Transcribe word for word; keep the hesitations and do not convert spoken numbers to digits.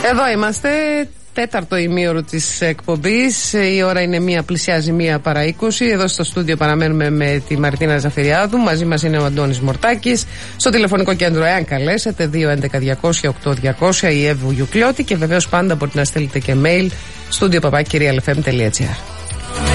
Εδώ είμαστε, τέταρτο ημίωρο της εκπομπής. Η ώρα είναι μία, πλησιάζει μία παρά είκοσι. Εδώ στο στούντιο παραμένουμε με τη Μαρτίνα Ζαφυριάδου. Μαζί μας είναι ο Αντώνης Μορτάκης. Στο τηλεφωνικό κέντρο, εάν καλέσετε, δύο έντεκα διακόσια οκτώ διακόσια, η Εύου Γιουκλιώτη. Και βεβαίως πάντα μπορείτε να στείλετε και mail studio παπάκι κυρία ελ εφ εμ τελεία τζι άρ.